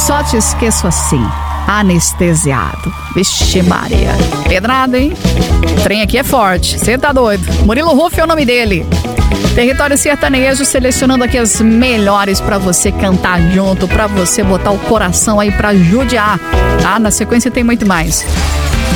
Só te esqueço assim, anestesiado. Vixe Maria. Pedrado, hein? O trem aqui é forte. Você tá doido. Murilo Ruff é o nome dele. Território Sertanejo, selecionando aqui as melhores pra você cantar junto, pra você botar o coração aí pra judiar, tá? Na sequência tem muito mais.